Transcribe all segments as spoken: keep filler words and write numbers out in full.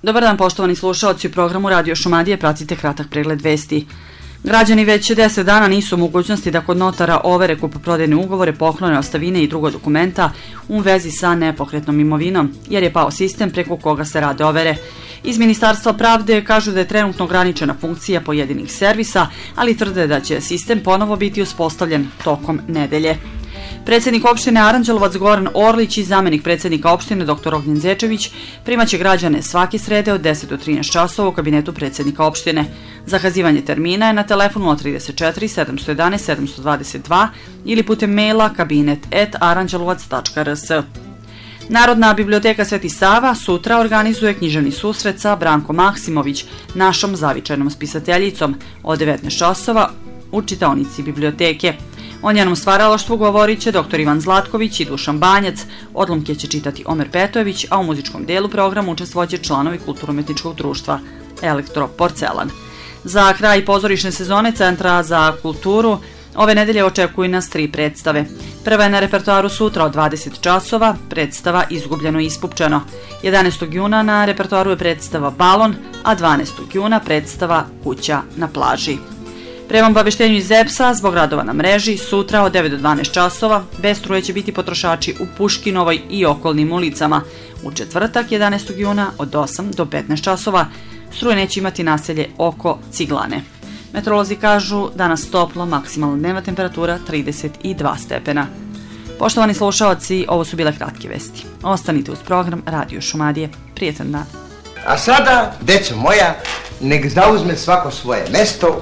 Dobar dan, poštovani slušaoci, u programu Radio Šumadije pratite kratak pregled vesti. Građani već deset dana nisu u mogućnosti da kod notara overe kupoprodajne ugovore, poklone, ostavine i drugo dokumenta u vezi sa nepokretnom imovinom, jer je pao sistem preko koga se rade overe. Iz Ministarstva pravde kažu da je trenutno ograničena funkcija pojedinih servisa, ali tvrde da će sistem ponovo biti uspostavljen tokom nedelje. Predsednik opštine Aranđelovac Goran Orlić i zamenik predsednika opštine dr Ognjen Zečević primaće građane svake srede od deset do trinaest časova u kabinetu predsednika opštine. Zakazivanje termina je na telefonu nula tri četiri sedam jedan jedan sedam dva dva ili putem maila kabinet at aranđelovac tačka r s. Narodna biblioteka Sveti Sava sutra organizuje književni susret sa Brankom Maksimović, našom zavičajnom spisateljicom, od devetnaest časova u čitaonici biblioteke. O njenom stvaralaštvu govorit će dr Ivan Zlatković i Dušan Banjac, odlomke će čitati Omer Petojević, a u muzičkom delu programa učestvoće članovi kulturno-umetničkog društva Elektroporcelan. Za kraj pozorišne sezone Centra za kulturu ove nedelje očekuju nas tri predstave. Prva je na repertoaru sutra od dvadeset časova, predstava Izgubljeno i ispupčeno. jedanaestog juna na repertoaru je predstava Balon, a dvanaestog juna predstava Kuća na plaži. Prema obaveštenju iz E P S-a, zbog radova na mreži, sutra od devet do dvanaest časova bez struje će biti potrošači u Puškinovoj i okolnim ulicama. U četvrtak, jedanaestog juna, od osam do petnaest časova, struje neće imati naselje oko Ciglane. Meteorolozi kažu danas toplo, maksimalna dnevna temperatura trideset dva stepena. Poštovani slušaoci, ovo su bile kratke vesti. Ostanite uz program Radio Šumadije. Prijetan dan. A sada, deco moja, nek zauzme svako svoje mesto.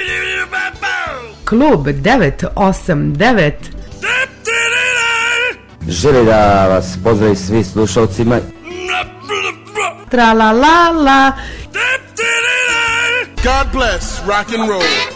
Klub devet osam devet želi da vas pozdravi svi slušalcima. Tra la la la. God bless rock and roll.